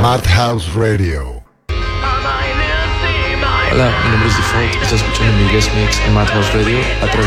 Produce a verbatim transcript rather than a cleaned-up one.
Madhouse Radio. Hola, mi nombre es Default. Estás escuchando mi guest mix en Madhouse Radio a través